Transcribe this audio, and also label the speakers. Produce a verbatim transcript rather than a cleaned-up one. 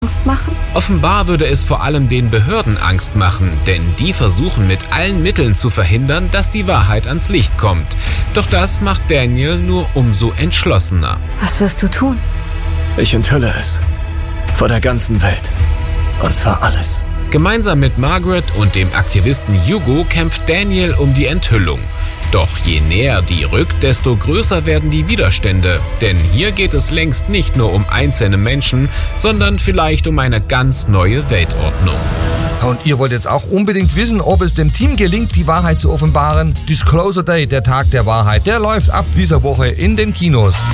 Speaker 1: Angst machen?
Speaker 2: Offenbar würde es vor allem den Behörden Angst machen, denn die versuchen mit allen Mitteln zu verhindern, dass die Wahrheit ans Licht kommt. Doch das macht Daniel nur umso entschlossener.
Speaker 1: Was wirst du tun?
Speaker 3: Ich enthülle es. Vor der ganzen Welt. Und zwar alles.
Speaker 2: Gemeinsam mit Margaret und dem Aktivisten Hugo kämpft Daniel um die Enthüllung. Doch je näher die rückt, desto größer werden die Widerstände. Denn hier geht es längst nicht nur um einzelne Menschen, sondern vielleicht um eine ganz neue Weltordnung.
Speaker 4: Und ihr wollt jetzt auch unbedingt wissen, ob es dem Team gelingt, die Wahrheit zu offenbaren? Disclosure Day, der Tag der Wahrheit, der läuft ab dieser Woche in den Kinos.